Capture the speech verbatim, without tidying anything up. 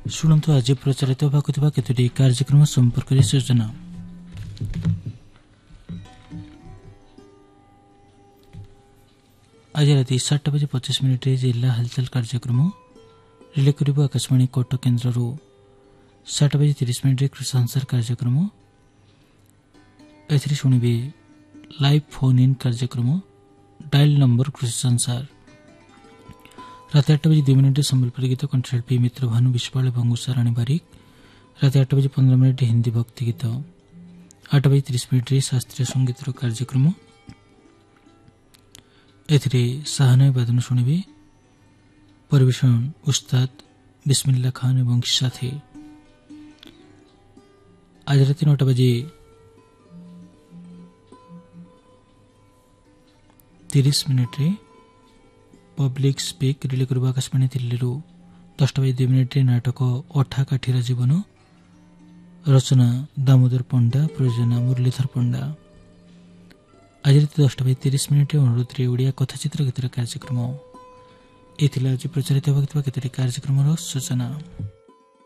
शुणु आज प्रचारित होगा केतोटी कार्यक्रम संपर्क सूचना। आज राति सात बजे पचास मिनिट जिला हलचल कार्यक्रम रिले कर आकाशवाणी कटक केन्द्र सात बजे तीस मिनिट कृषि संसार कार्यक्रम ए शुणे लाइव फोन इन कार्यक्रम डायल नंबर कृषि संसार। रात आठ बजे दो मिनिट संबलपुरी गीत कंठशिल्पी मित्र भानु विश्वाल और उषा राणी बारिक। रात आठ बजे पंद्रह मिनिट हिंदी भक्ति गीत। आठ बजे तीस मिनिट शास्त्रीय संगीत कार्यक्रम एथिरे साहनाई वादन शुणिबे परिवेशन उस्ताद बिस्मिल्ला खान एवं साथी। आज रात नौटा बजे तीस मिनिट पब्लिक स्पीक रिले कर आकाशवाणी दिल्ली। दसटा बजे दो मिनिट नाटक अठा काठीर जीवन रचना दामोदर पंडा प्रयोजना मुरलीधर पंडा। आज रात दसटा बजे तीस मिनिट अनुरोध ओडिया कथाचित्र गीतर कार्यक्रम ये आज प्रचारित होगा केतोटी कार्यक्रम सूचना।